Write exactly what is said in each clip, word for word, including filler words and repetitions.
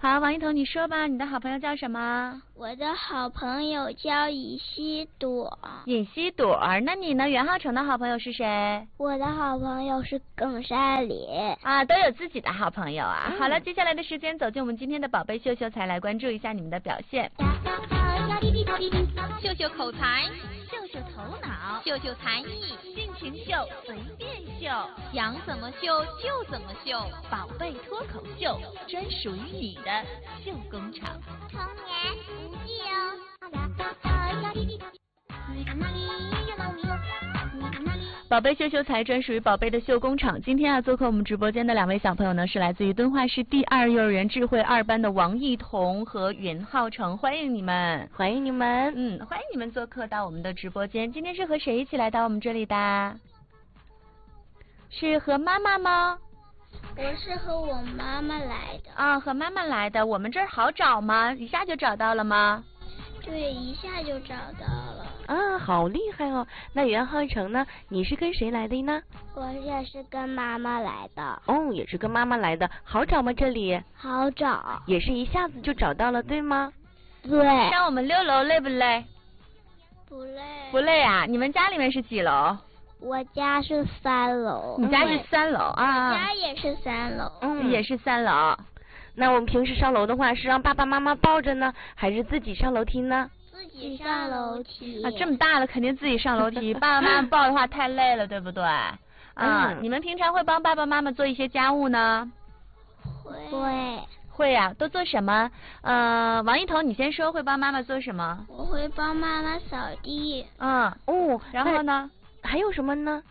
好，王一彤，你说吧，你的好朋友叫什么？ 我的好朋友叫尹西朵。 尹西朵，那你呢？袁浩成的好朋友是谁？ 我的好朋友是耿山里。 啊，都有自己的好朋友啊。 嗯、 好了，接下来的时间走进我们今天的宝贝秀秀才来关注一下你们的表现。 秀秀口才，秀秀头脑，秀秀才艺，尽情秀，随便秀，想怎么秀就怎么秀，宝贝脱口秀，专属于你的秀工厂。 童年无忌哦。 宝贝秀秀才专属于宝贝的秀工厂。今天啊，做客我们直播间的两位小朋友呢，是来自于敦化市第二幼儿园智慧二班的王艺彤和袁浩成，欢迎你们， 欢迎你们， 嗯，欢迎你们做客到我们的直播间。今天是和谁一起来到我们这里的？是和妈妈吗？ 我是和我妈妈来的。 啊，和妈妈来的。我们这儿好找吗？一下就找到了吗？ 对，一下就找到了。 啊，好厉害哦！那袁浩成呢？你是跟谁来的呢？ 我也是跟妈妈来的。 哦，也是跟妈妈来的。好找吗？这里？ 好找。 也是一下子就找到了，对吗？ 对。 上我们六楼累不累？ 不累。 不累啊？你们家里面是几楼？ 我家是三楼。 你家是三楼啊？ 我家也是三楼。 嗯，也是三楼。 那我们平时上楼的话，是让爸爸妈妈抱着呢，还是自己上楼梯呢？ 自己上楼梯。 啊，这么大了，肯定自己上楼梯。爸爸妈妈抱的话太累了，对不对？啊， 嗯、 你们平常会帮爸爸妈妈做一些家务呢？ 会。 会呀、啊，都做什么？呃，王一彤，你先说，会帮妈妈做什么？ 我会帮妈妈扫地。 嗯， 哦， 然后呢？ 还有什么呢？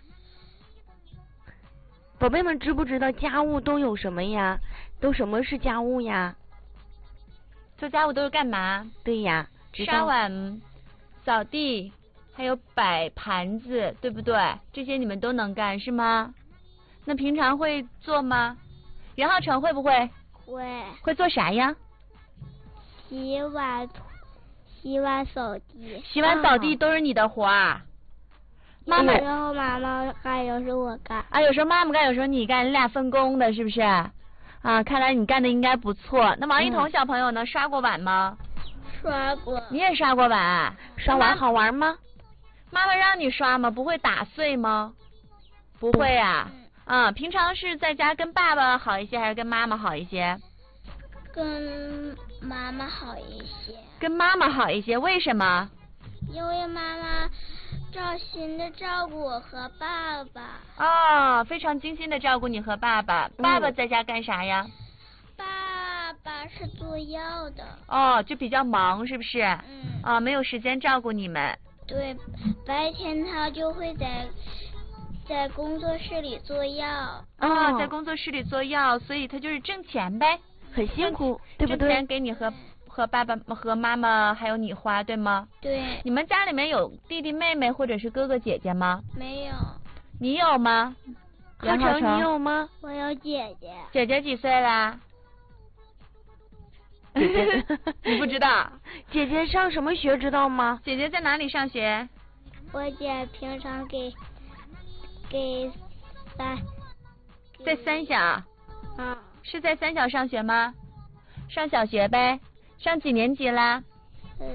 宝贝们知不知道家务都有什么呀？都什么是家务呀？ 做家务都是干嘛？ 对呀， 刷碗、扫地，还有摆盘子，对不对？这些你们都能干是吗？那平常会做吗？袁浩成会不会？ 会。 会做啥呀？ 洗碗、洗碗、扫地。 洗碗、扫地都是你的活啊？妈妈， 然后妈妈干，有时候我干。 啊，有时候妈妈干，有时候你干，你俩分工的，是不是？啊，看来你干的应该不错。那王一彤小朋友呢？嗯、刷过碗吗？ 刷过。 你也刷过碗？ 刷碗好玩吗？ 妈妈让你刷吗？不会打碎吗？不会啊。嗯，平常是在家跟爸爸好一些，还是跟妈妈好一些？ 跟妈妈好一些。 跟妈妈好一些，为什么？ 因为妈妈照心的照顾我和爸爸。 哦，非常精心的照顾你和爸爸。 嗯、 爸爸在家干啥呀？ 爸爸是做药的。 哦，就比较忙，是不是？ 嗯。 啊、哦，没有时间照顾你们。 对，白天他就会在在工作室里做药。 啊、哦，在工作室里做药，所以他就是挣钱呗， 很辛苦，对不对？ 挣钱给你和。和爸爸、和妈妈还有你花，对吗？ 对。 你们家里面有弟弟妹妹或者是哥哥姐姐吗？ 没有。 你有吗？ 浩成，你有吗？ 我有姐姐。 姐姐几岁啦？ 姐姐， 你不知道？ 姐姐上什么学知道吗？ 姐姐在哪里上学？ 我姐平常给给三。 在三小。 嗯。 是在三小上学吗？上小学呗。上几年级啦？ 呃，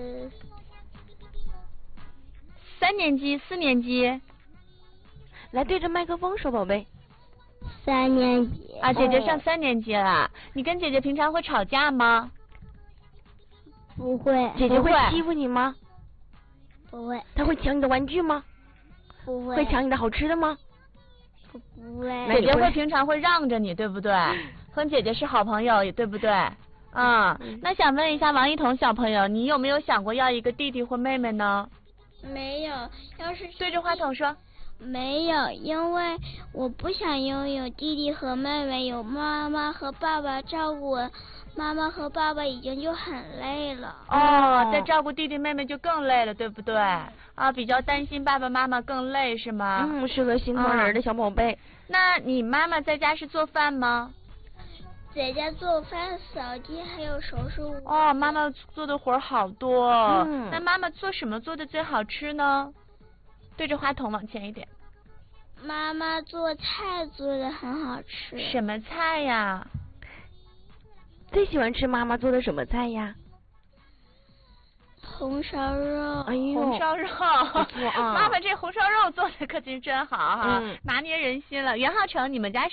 三年级、四年级。 来对着麦克风说，宝贝。 三年级。 啊，姐姐上三年级了。哦、你跟姐姐平常会吵架吗？ 不会。 姐姐会欺负你吗？ 不会。 她会抢你的玩具吗？ 不会。 会抢你的好吃的吗？ 不不会。 姐姐会平常会让着你，对不对？和姐姐是好朋友，对不对？啊、嗯，那想问一下王一彤小朋友，你有没有想过要一个弟弟或妹妹呢？ 没有，要是对着话筒说。 没有，因为我不想拥有弟弟和妹妹，有妈妈和爸爸照顾我，妈妈和爸爸已经就很累了。 哦，再照顾弟弟妹妹就更累了，对不对？啊，比较担心爸爸妈妈更累是吗？ 嗯，是个心疼人的小宝贝。 嗯、那你妈妈在家是做饭吗？ 在家做饭、扫地还有收拾屋。 哦，妈妈做的活好多。 嗯。 那妈妈做什么做的最好吃呢？对着话筒往前一点。 妈妈做菜做的很好吃。 什么菜呀？ 最喜欢吃妈妈做的什么菜呀？ 红烧肉。 哎呦， 红烧肉， 不错啊妈妈这红烧肉做的可真真好哈， 嗯拿捏人心了。袁浩成，你们家